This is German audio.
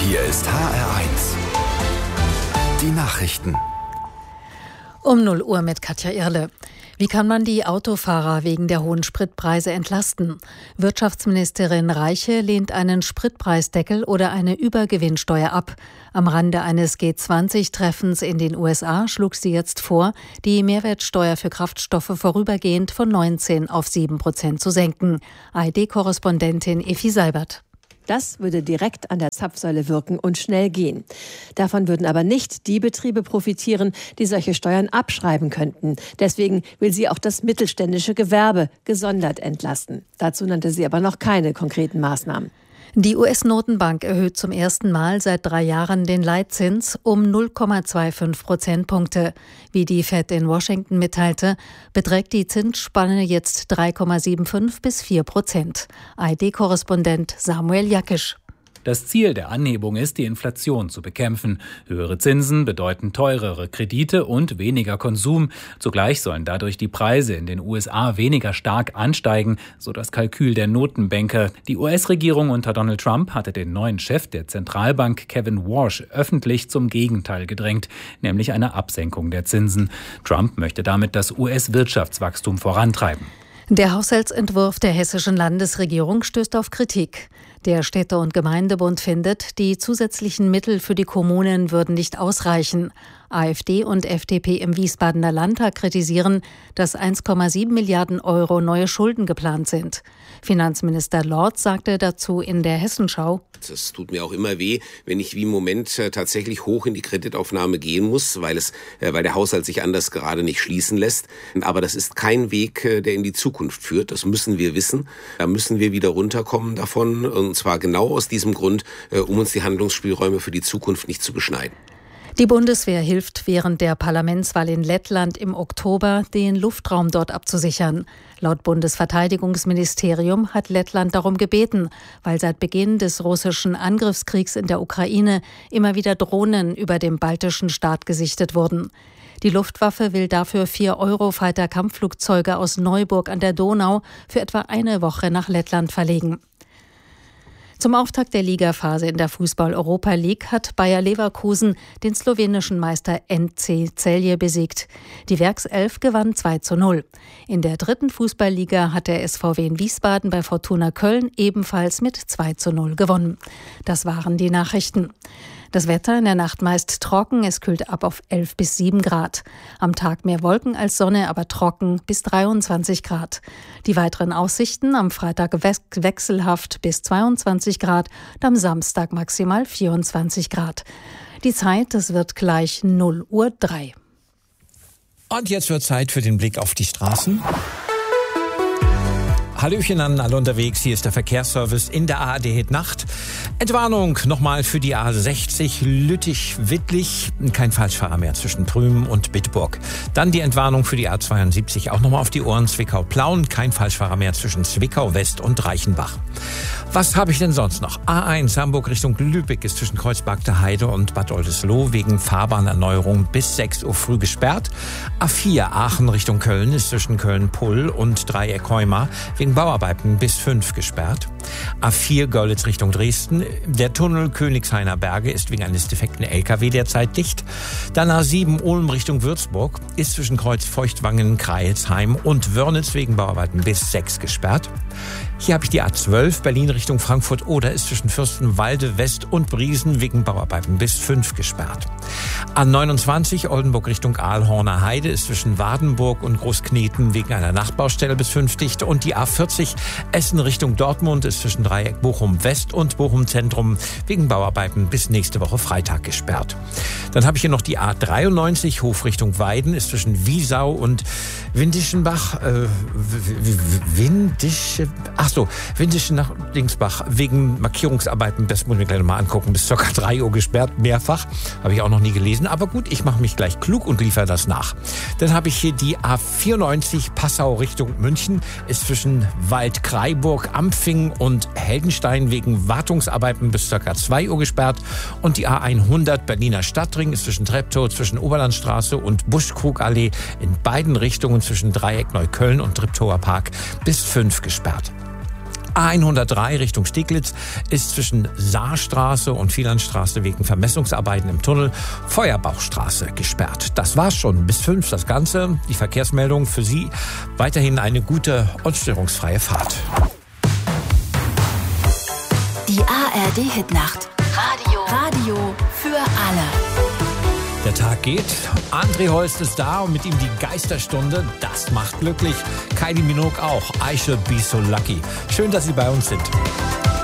Hier ist HR1. Die Nachrichten. Um 0 Uhr mit Katja Irle. Wie kann man die Autofahrer wegen der hohen Spritpreise entlasten? Wirtschaftsministerin Reiche lehnt einen Spritpreisdeckel oder eine Übergewinnsteuer ab. Am Rande eines G20-Treffens in den USA schlug sie jetzt vor, die Mehrwertsteuer für Kraftstoffe vorübergehend von 19 auf 7% zu senken. ARD-Korrespondentin Effi Seibert. Das würde direkt an der Zapfsäule wirken und schnell gehen. Davon würden aber nicht die Betriebe profitieren, die solche Steuern abschreiben könnten. Deswegen will sie auch das mittelständische Gewerbe gesondert entlasten. Dazu nannte sie aber noch keine konkreten Maßnahmen. Die US-Notenbank erhöht zum ersten Mal seit 3 Jahren den Leitzins um 0,25 Prozentpunkte. Wie die Fed in Washington mitteilte, beträgt die Zinsspanne jetzt 3,75 bis 4%. ARD-Korrespondent Samuel Jakisch. Das Ziel der Anhebung ist, die Inflation zu bekämpfen. Höhere Zinsen bedeuten teurere Kredite und weniger Konsum. Zugleich sollen dadurch die Preise in den USA weniger stark ansteigen, so das Kalkül der Notenbanker. Die US-Regierung unter Donald Trump hatte den neuen Chef der Zentralbank, Kevin Warsh, öffentlich zum Gegenteil gedrängt, nämlich eine Absenkung der Zinsen. Trump möchte damit das US-Wirtschaftswachstum vorantreiben. Der Haushaltsentwurf der hessischen Landesregierung stößt auf Kritik. Der Städte- und Gemeindebund findet, die zusätzlichen Mittel für die Kommunen würden nicht ausreichen. AfD und FDP im Wiesbadener Landtag kritisieren, dass 1,7 Milliarden Euro neue Schulden geplant sind. Finanzminister Lorz sagte dazu in der Hessenschau: Es tut mir auch immer weh, wenn ich wie im Moment tatsächlich hoch in die Kreditaufnahme gehen muss, weil der Haushalt sich anders gerade nicht schließen lässt. Aber das ist kein Weg, der in die Zukunft führt. Das müssen wir wissen. Da müssen wir wieder runterkommen davon. Und zwar genau aus diesem Grund, um uns die Handlungsspielräume für die Zukunft nicht zu beschneiden. Die Bundeswehr hilft während der Parlamentswahl in Lettland im Oktober, den Luftraum dort abzusichern. Laut Bundesverteidigungsministerium hat Lettland darum gebeten, weil seit Beginn des russischen Angriffskriegs in der Ukraine immer wieder Drohnen über dem baltischen Staat gesichtet wurden. Die Luftwaffe will dafür 4 Eurofighter-Kampfflugzeuge aus Neuburg an der Donau für etwa eine Woche nach Lettland verlegen. Zum Auftakt der Ligaphase in der Fußball-Europa League hat Bayer Leverkusen den slowenischen Meister NC Celje besiegt. Die Werkself gewann 2:0. In der 3. Fußballliga hat der SVW in Wiesbaden bei Fortuna Köln ebenfalls mit 2:0 gewonnen. Das waren die Nachrichten. Das Wetter in der Nacht meist trocken, es kühlt ab auf 11 bis 7 Grad. Am Tag mehr Wolken als Sonne, aber trocken bis 23 Grad. Die weiteren Aussichten: am Freitag wechselhaft bis 22 Grad und am Samstag maximal 24 Grad. Die Zeit, es wird gleich 0:03 Uhr. Und jetzt wird Zeit für den Blick auf die Straßen. Hallöchen an alle unterwegs, hier ist der Verkehrsservice in der ARD Nacht. Entwarnung nochmal für die A60 Lüttich-Wittlich, kein Falschfahrer mehr zwischen Prüm und Bitburg. Dann die Entwarnung für die A72, auch nochmal auf die Ohren, Zwickau-Plauen, kein Falschfahrer mehr zwischen Zwickau-West und Reichenbach. Was habe ich denn sonst noch? A1 Hamburg Richtung Lübeck ist zwischen Kreuzberg Heide und Bad Oldesloe wegen Fahrbahnerneuerung bis 6 Uhr früh gesperrt. A4 Aachen Richtung Köln ist zwischen Köln-Pull und Dreieck-Heuma wegen Bauarbeiten bis 5 gesperrt. A4 Görlitz Richtung Dresden. Der Tunnel Königshainer Berge ist wegen eines defekten LKW derzeit dicht. Dann A7 Ulm Richtung Würzburg ist zwischen Kreuz Feuchtwangen, Kreilsheim und Wörnitz wegen Bauarbeiten bis 6 gesperrt. Hier habe ich die A12 Berlin Richtung Frankfurt oder ist zwischen Fürstenwalde West und Briesen wegen Bauarbeiten bis 5 gesperrt. A29 Oldenburg Richtung Aalhorner Heide ist zwischen Wardenburg und Großkneten wegen einer Nachtbaustelle bis 5 dicht und die A40 Essen Richtung Dortmund ist zwischen Dreieck Bochum West und Bochum Zentrum wegen Bauarbeiten bis nächste Woche Freitag gesperrt. Dann habe ich hier noch die A93 Hof Richtung Weiden ist zwischen Wiesau und Windischenbach, Windischen nach Dingsbach wegen Markierungsarbeiten, das muss ich mir gleich nochmal angucken, bis ca. 3 Uhr gesperrt, mehrfach, habe ich auch noch nie gelesen, aber gut, ich mache mich gleich klug und liefere das nach. Dann habe ich hier die A94 Passau Richtung München, ist zwischen Waldkraiburg, Ampfing und Heldenstein wegen Wartungsarbeiten bis ca. 2 Uhr gesperrt und die A100 Berliner Stadtring ist zwischen Treptow, zwischen Oberlandstraße und Buschkrugallee in beiden Richtungen zwischen Dreieck Neukölln und Treptower Park bis 5 gesperrt. A103 Richtung Steglitz ist zwischen Saarstraße und Wielandstraße wegen Vermessungsarbeiten im Tunnel Feuerbauchstraße gesperrt. Das war's schon. Bis 5 das Ganze. Die Verkehrsmeldung für Sie. Weiterhin eine gute und störungsfreie Fahrt. Die ARD-Hitnacht. Radio für alle. Der Tag geht. André Holst ist da und mit ihm die Geisterstunde. Das macht glücklich. Kylie Minogue auch. I should be so lucky. Schön, dass Sie bei uns sind.